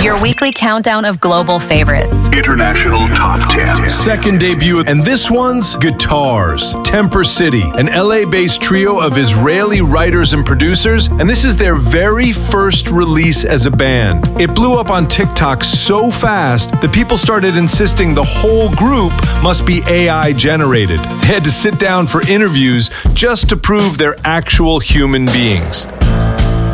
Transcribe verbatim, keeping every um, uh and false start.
your weekly countdown of global favorites. International Top ten. Second debut, and this one's Guitars. Temper City, an L A-based trio of Israeli writers and producers, and this is their very first release as a band. It blew up on TikTok so fast that people started insisting the whole group must be A I generated. They had to sit down for interviews just to prove they're actual human beings.